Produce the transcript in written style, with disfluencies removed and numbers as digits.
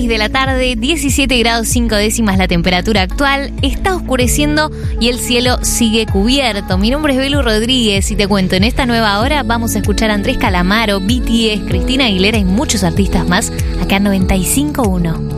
6 de la tarde, 17 grados 5 décimas la temperatura actual, está oscureciendo y el cielo sigue cubierto. Mi nombre es Belu Rodríguez y te cuento, en esta nueva hora vamos a escuchar a Andrés Calamaro, BTS, Cristina Aguilera y muchos artistas más acá en 95.1.